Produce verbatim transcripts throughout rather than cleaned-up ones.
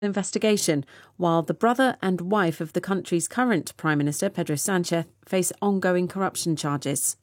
investigation, while the brother and wife of the country's current Prime Minister, Pedro Sanchez, face ongoing corruption charges.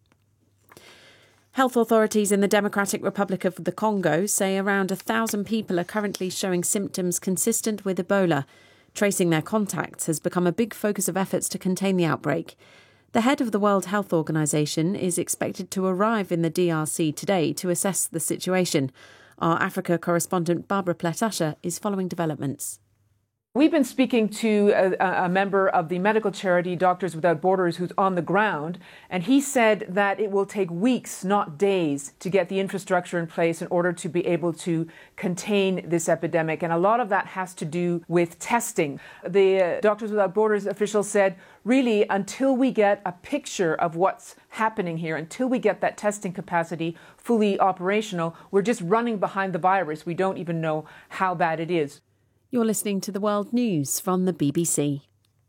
Health authorities in the Democratic Republic of the Congo say around a thousand people are currently showing symptoms consistent with Ebola. Tracing their contacts has become a big focus of efforts to contain the outbreak. The head of the World Health Organization is expected to arrive in the D R C today to assess the situation. Our Africa correspondent Barbara Pletasha is following developments. We've been speaking to a, a member of the medical charity Doctors Without Borders who's on the ground, and he said that it will take weeks, not days, to get the infrastructure in place in order to be able to contain this epidemic. And a lot of that has to do with testing. The uh, Doctors Without Borders official said, really, until we get a picture of what's happening here, until we get that testing capacity fully operational, we're just running behind the virus. We don't even know how bad it is. You're listening to the World News from the B B C.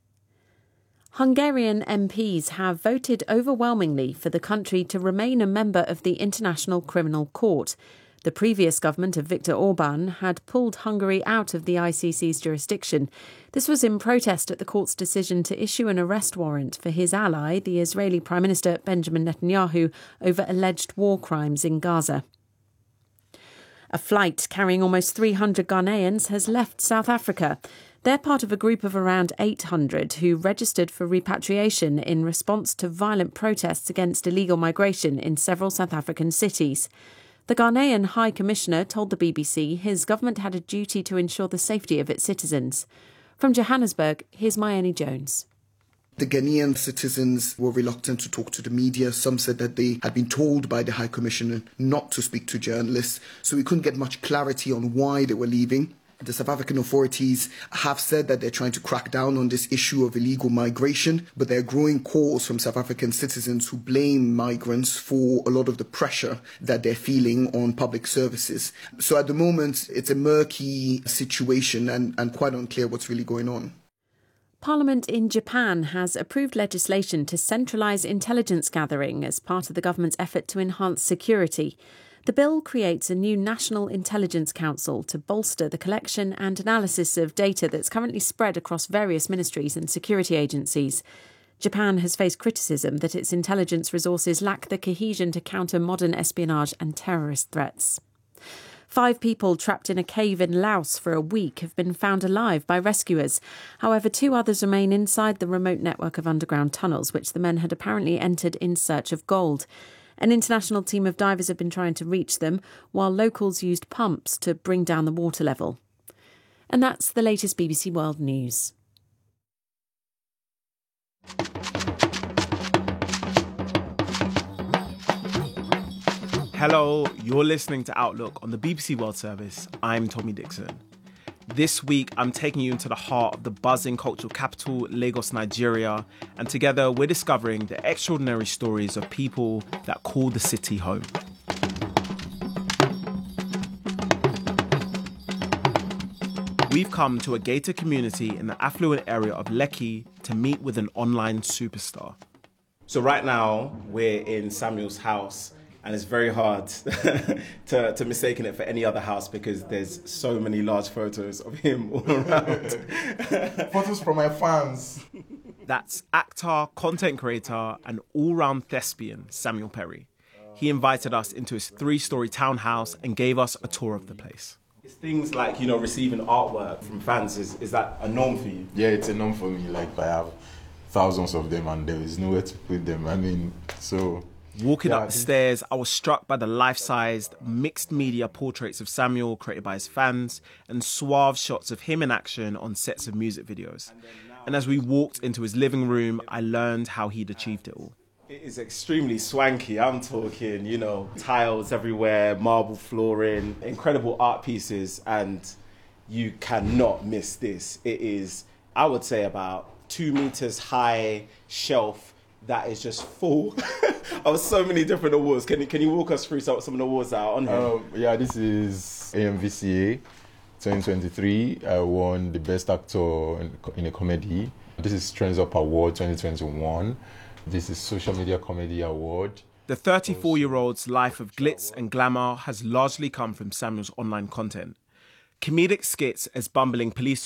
Hungarian M Ps have voted overwhelmingly for the country to remain a member of the International Criminal Court. The previous government of Viktor Orban had pulled Hungary out of the I C C's jurisdiction. This was in protest at the court's decision to issue an arrest warrant for his ally, the Israeli Prime Minister Benjamin Netanyahu, over alleged war crimes in Gaza. A flight carrying almost three hundred Ghanaians has left South Africa. They're part of a group of around eight hundred who registered for repatriation in response to violent protests against illegal migration in several South African cities. The Ghanaian High Commissioner told the B B C his government had a duty to ensure the safety of its citizens. From Johannesburg, here's Mayeni Jones. The Ghanaian citizens were reluctant to talk to the media. Some said that they had been told by the High Commissioner not to speak to journalists, so we couldn't get much clarity on why they were leaving. The South African authorities have said that they're trying to crack down on this issue of illegal migration, but there are growing calls from South African citizens who blame migrants for a lot of the pressure that they're feeling on public services. So at the moment, it's a murky situation and, and quite unclear what's really going on. Parliament in Japan has approved legislation to centralise intelligence gathering as part of the government's effort to enhance security. The bill creates a new National Intelligence Council to bolster the collection and analysis of data that's currently spread across various ministries and security agencies. Japan has faced criticism that its intelligence resources lack the cohesion to counter modern espionage and terrorist threats. Five people trapped in a cave in Laos for a week have been found alive by rescuers. However, two others remain inside the remote network of underground tunnels, which the men had apparently entered in search of gold. An international team of divers have been trying to reach them, while locals used pumps to bring down the water level. And that's the latest B B C World News. Hello, you're listening to Outlook on the B B C World Service. I'm Tommy Dixon. This week, I'm taking you into the heart of the buzzing cultural capital, Lagos, Nigeria, and together we're discovering the extraordinary stories of people that call the city home. We've come to a gated community in the affluent area of Lekki to meet with an online superstar. So right now, we're in Samuel's house. And it's very hard to, to mistaken it for any other house because there's so many large photos of him all around. Photos from my fans. That's actor, content creator, and all-round thespian Samuel Perry. He invited us into his three-story townhouse and gave us a tour of the place. It's things like, you know, receiving artwork from fans. Is, is that a norm for you? Yeah, it's a norm for me. Like, I have thousands of them and there is nowhere to put them. I mean, so... Walking yeah, up the stairs, I was struck by the life-sized, mixed-media portraits of Samuel created by his fans and suave shots of him in action on sets of music videos. And as we walked into his living room, I learned how he'd achieved it all. It is extremely swanky. I'm talking, you know, tiles everywhere, marble flooring, incredible art pieces, and you cannot miss this. It is, I would say, about two meters high shelf that is just full of so many different awards. Can you, can you walk us through some, some of the awards that are on here? Um, yeah, this is A M V C A twenty twenty-three. I won the Best Actor in, in a Comedy. This is Trends Up Award twenty twenty-one. This is Social Media Comedy Award. The thirty-four-year-old's life of glitz and glamour has largely come from Samuel's online content. Comedic skits as bumbling police